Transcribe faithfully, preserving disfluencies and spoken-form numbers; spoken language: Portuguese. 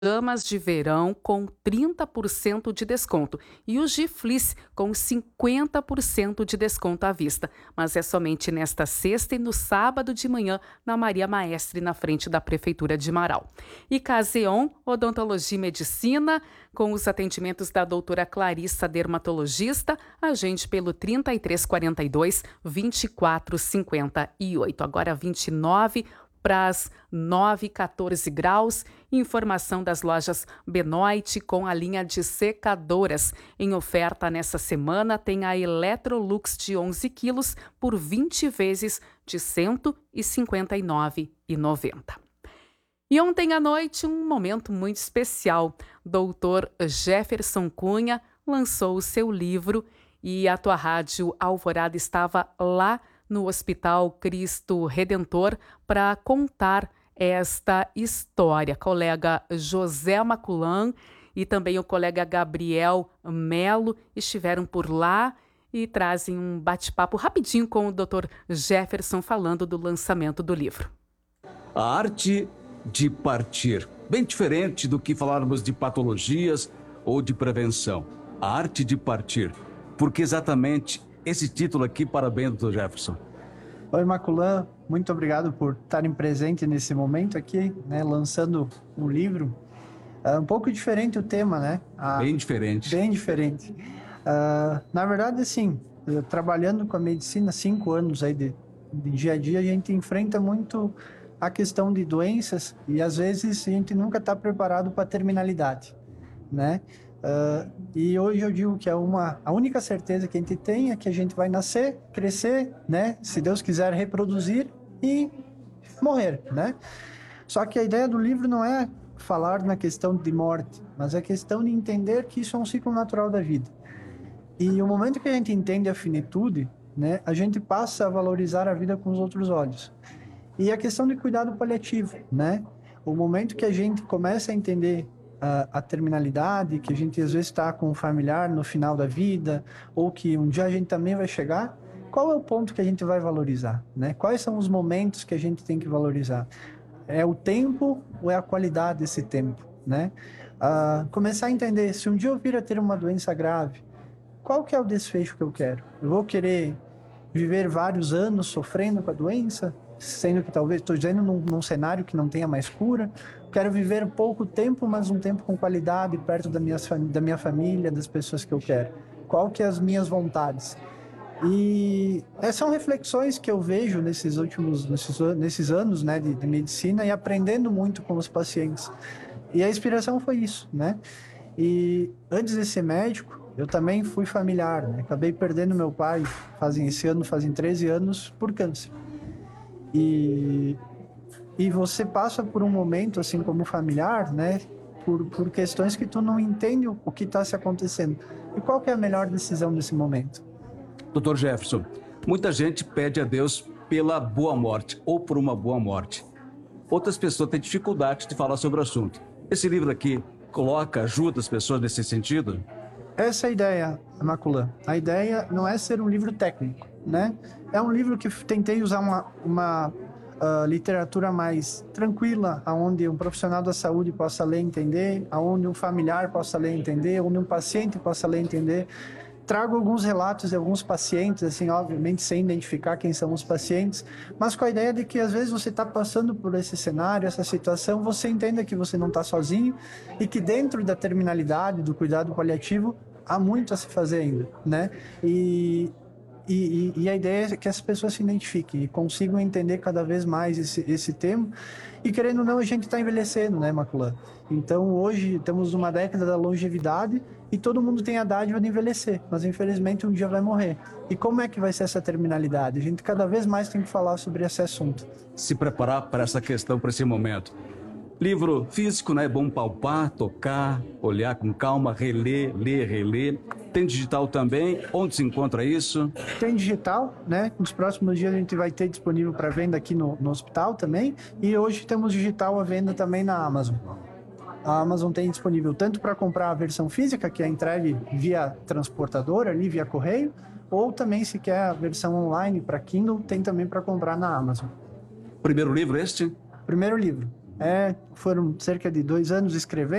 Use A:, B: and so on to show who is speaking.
A: Pijamas de verão com trinta por cento de desconto e os de fleece com cinquenta por cento de desconto à vista. Mas é somente nesta sexta e no sábado de manhã na Maria Maestre, na frente da Prefeitura de Marau. E Caseon Odontologia e Medicina, com os atendimentos da doutora Clarissa, dermatologista, agende pelo trinta e três quarenta e dois, vinte e quatro cinquenta e oito. Agora vinte e nove para as nove e quatorze graus. Informação das lojas Benoit com a linha de secadoras. Em oferta nessa semana tem a Electrolux de onze quilos por vinte vezes de cento e cinquenta e nove reais e noventa centavos. E ontem à noite, um momento muito especial. doutor Jefferson Cunha lançou o seu livro e a tua rádio Alvorada estava lá no Hospital Cristo Redentor para contar esta história. Colega José Maculan e também o colega Gabriel Melo estiveram por lá e trazem um bate-papo rapidinho com o doutor Jefferson falando do lançamento do livro.
B: A arte de partir, bem diferente do que falarmos de patologias ou de prevenção. A arte de partir, porque exatamente esse título aqui, parabéns, doutor Jefferson.
C: Oi, Maculan, muito obrigado por estarem presentes nesse momento aqui, né, lançando um livro. É um pouco diferente o tema, né? Ah,
B: bem diferente.
C: Bem diferente. Uh, na verdade, assim, trabalhando com a medicina há cinco anos aí de, de dia a dia, a gente enfrenta muito a questão de doenças e às vezes a gente nunca está preparado para a terminalidade, né? Uh, e hoje eu digo que é uma, a única certeza que a gente tem é que a gente vai nascer, crescer, né? Se Deus quiser, reproduzir e morrer, né? Só que a ideia do livro não é falar na questão de morte, mas é a questão de entender que isso é um ciclo natural da vida. E o momento que a gente entende a finitude, né? A gente passa a valorizar a vida com os outros olhos. E a questão de cuidado paliativo, né? O momento que a gente começa a entender A, a terminalidade, que a gente às vezes está com um familiar no final da vida, ou que um dia a gente também vai chegar, qual é o ponto que a gente vai valorizar, né? Quais são os momentos que a gente tem que valorizar? É o tempo ou é a qualidade desse tempo, né? Ah, começar a entender, se um dia eu vir a ter uma doença grave, qual que é o desfecho que eu quero? Eu vou querer viver vários anos sofrendo com a doença, sendo que talvez, estou dizendo num, num cenário que não tenha mais cura. Quero viver pouco tempo, mas um tempo com qualidade, perto da minha, da minha família, das pessoas que eu quero. Qual que é as minhas vontades? E essas são reflexões que eu vejo nesses últimos nesses, nesses anos, né, de, de medicina e aprendendo muito com os pacientes. E a inspiração foi isso, né? E antes de ser médico, eu também fui familiar, né? Acabei perdendo meu pai, fazem esse ano, fazem treze anos, por câncer. E, e você passa por um momento, assim, como familiar, né? Por, por questões que tu não entende o, o que está se acontecendo. E qual que é a melhor decisão nesse momento?
B: doutor Jefferson, muita gente pede a Deus pela boa morte ou por uma boa morte. Outras pessoas têm dificuldade de falar sobre o assunto. Esse livro aqui coloca, ajuda as pessoas nesse sentido?
C: Essa é a ideia, Maculan. A ideia não é ser um livro técnico, né? É um livro que tentei usar uma, uma uh, literatura mais tranquila, onde um profissional da saúde possa ler e entender, onde um familiar possa ler e entender, onde um paciente possa ler e entender. Trago alguns relatos de alguns pacientes, assim, obviamente sem identificar quem são os pacientes, mas com a ideia de que às vezes você está passando por esse cenário, essa situação, você entenda que você não está sozinho e que dentro da terminalidade, do cuidado paliativo, há muito a se fazer ainda, né? E, e, e a ideia é que as pessoas se identifiquem e consigam entender cada vez mais esse, esse tema. E querendo ou não, a gente está envelhecendo, né, Maculan? Então hoje estamos numa década da longevidade e todo mundo tem a dádiva de envelhecer, mas infelizmente um dia vai morrer. E como é que vai ser essa terminalidade? A gente cada vez mais tem que falar sobre esse assunto.
B: Se preparar para essa questão, para esse momento. Livro físico, né? É bom palpar, tocar, olhar com calma, reler, ler, reler. Tem digital também. Onde se encontra isso?
C: Tem digital, né? Nos próximos dias a gente vai ter disponível para venda aqui no, no hospital também. E hoje temos digital à venda também na Amazon. A Amazon tem disponível tanto para comprar a versão física, que é entregue via transportadora, ali via correio, ou também, se quer a versão online para Kindle, tem também para comprar na Amazon.
B: Primeiro livro este?
C: Primeiro livro. É, foram cerca de dois anos escrevendo.